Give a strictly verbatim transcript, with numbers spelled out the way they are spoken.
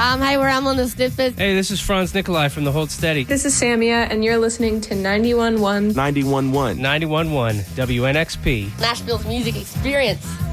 Tom. Hi, we're on the Snippet. Hey, this is Franz Nikolai from the Hold Steady. This is Samia, and you're listening to ninety-one point one. ninety-one point one. ninety-one point one W N X P. Nashville's music experience.